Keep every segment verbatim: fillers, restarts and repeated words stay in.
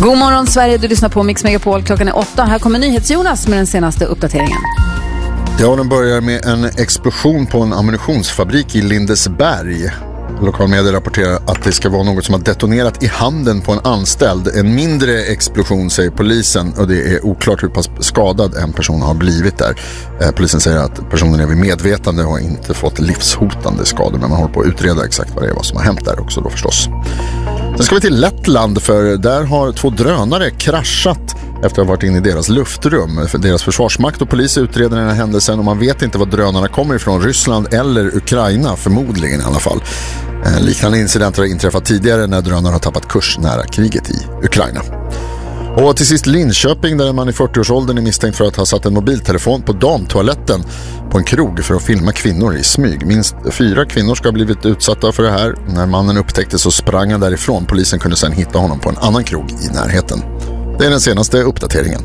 God morgon Sverige, du lyssnar på Mix Megapol. Klockan är åtta. Här kommer NyhetsJonas med den senaste uppdateringen. Ja, den börjar med en explosion på en ammunitionsfabrik i Lindesberg. Lokalmedia rapporterar att det ska vara något som har detonerat i handen på en anställd. En mindre explosion, säger polisen, och det är oklart hur pass skadad en person har blivit där. Eh, polisen säger att personen är vid medvetande och har inte fått livshotande skador, men man håller på att utreda exakt vad det är vad som har hänt där också då förstås. Sen ska vi till Lettland, för där har två drönare kraschat efter att ha varit inne i deras luftrum. För deras försvarsmakt och polis utreder den här händelsen och man vet inte var drönarna kommer ifrån, Ryssland eller Ukraina, förmodligen i alla fall. Liknande incidenter har inträffat tidigare när drönare har tappat kurs nära kriget i Ukraina. Och till sist Linköping, där en man i fyrtioårsåldern är misstänkt för att ha satt en mobiltelefon på damtoaletten på en krog för att filma kvinnor i smyg. Minst fyra kvinnor ska ha blivit utsatta för det här. När mannen upptäcktes så sprang han därifrån. Polisen kunde sedan hitta honom på en annan krog i närheten. Det är den senaste uppdateringen.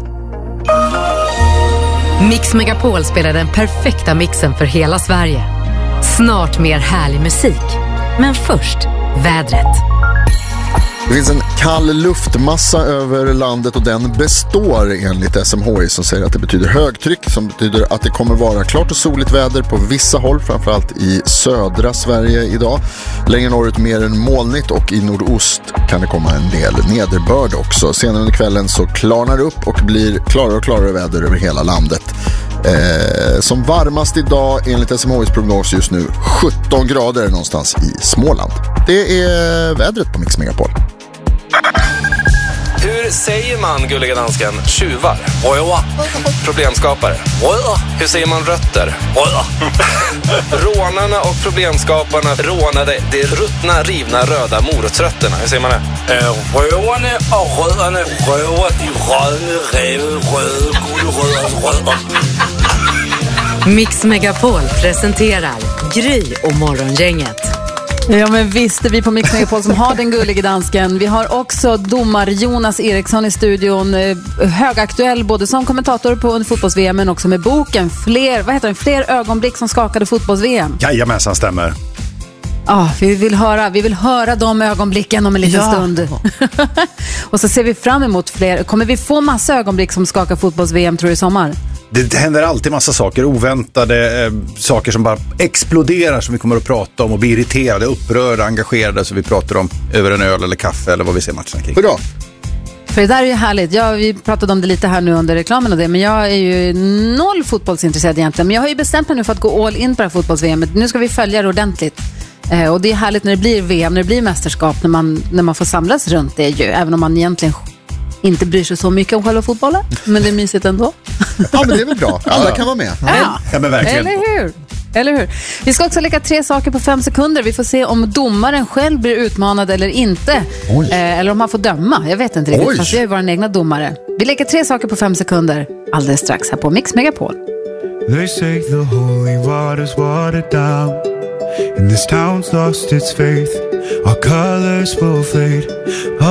Mix Megapol spelar den perfekta mixen för hela Sverige. Snart mer härlig musik. Men först, vädret. Det finns en kall luftmassa över landet och den består enligt S M H I, som säger att det betyder högtryck, som betyder att det kommer vara klart och soligt väder på vissa håll, framförallt i södra Sverige idag. Längre norrut mer än molnigt och i nordost kan det komma en del nederbörd också. Senare under kvällen så klarnar det upp och blir klarare och klarare väder över hela landet. Eh, som varmast idag enligt S M H I:s prognos just nu sjutton grader någonstans i Småland. Det är vädret på Mix Megapol. Hur säger man, gulliga dansken, tjuvar? Röva. Problemskapare. Röva. Hur säger man rötter? Röva. Rånarna och problemskaparna rånade de ruttna, rivna, röda morotsrötterna. Hur säger man det? Rövarna och rödarna rövar de rödne, räve, röde, gode, röda, röda. Mix Megapol presenterar Gry och Morgongänget. Ja, men visst är vi på Mix Megapol som har den gulliga dansken. Vi har också domar Jonas Eriksson i studion, högaktuell både som kommentator på fotbolls-V M men också med boken Fler, vad heter den? Fler ögonblick som skakade fotbolls-V M. Jajamensan, stämmer. Ja, oh, vi vill höra, vi vill höra de ögonblicken om en liten ja. stund. Och så ser vi fram emot fler. Kommer vi få massa ögonblick som skakar fotbolls-V M, tror du, i sommar? Det händer alltid massa saker, oväntade eh, saker som bara exploderar, som vi kommer att prata om och bli irriterade, upprörda, engagerade, så vi pratar om över en öl eller kaffe eller vad vi ser matchen kring. Bra. För det där är ju härligt. Jag, vi pratade om det lite här nu under reklamen och det, men jag är ju noll fotbollsintresserad egentligen. Men jag har ju bestämt mig nu för att gå all in på det här fotbolls-V M. Nu ska vi följa det ordentligt. Eh, och det är härligt när det blir V M, när det blir mästerskap, när man, när man får samlas runt det ju, även om man egentligen inte bryr sig så mycket om själva fotbollen, men det är mysigt ändå. Ja, men det är väl bra. Alla kan vara med. Ja, ja men verkligen. Eller hur? Eller hur? Vi ska också lägga tre saker på fem sekunder. Vi får se om domaren själv blir utmanad eller inte. Eh, eller om han får döma. Jag vet inte riktigt, Oj. fast jag är vår egna domare. Vi lägger tre saker på fem sekunder alldeles strax här på Mix Megapol. They say the holy waters watered down, and this town's lost its faith. Our colors will fade.